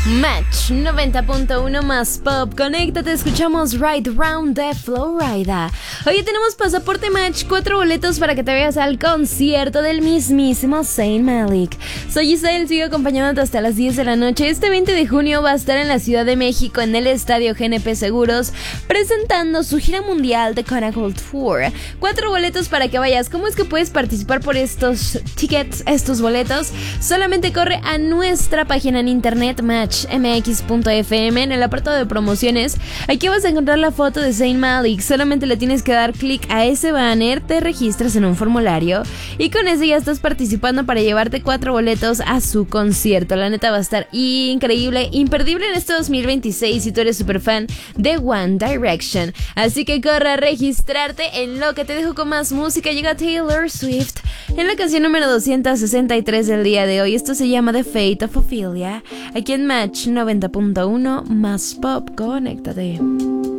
Match 90.1 más pop. Conéctate, escuchamos Right Round de Florida. Hoy tenemos pasaporte Match, 4 boletos para que te veas al concierto del mismísimo Zayn Malik. Soy Giselle, sigo acompañándote hasta las 10 de la noche. Este 20 de junio va a estar en la Ciudad de México en el Estadio GNP Seguros presentando su gira mundial de Carnival Tour. 4 boletos para que vayas. ¿Cómo es que puedes participar por estos tickets, estos boletos? Solamente corre a nuestra página en internet matchmx.fm en el apartado de promociones. Aquí vas a encontrar la foto de Zayn Malik. Solamente le tienes que dar clic a ese banner, te registras en un formulario y con ese ya estás participando para llevarte 4 boletos a su concierto. La neta va a estar increíble, imperdible en este 2026 si tú eres super fan de One Direction. Así que corre a registrarte. En lo que te dejo con más música llega Taylor Swift en la canción número 263 del día de hoy. Esto se llama The Fate of Ophelia, aquí en Match 90.1 más pop. Conéctate.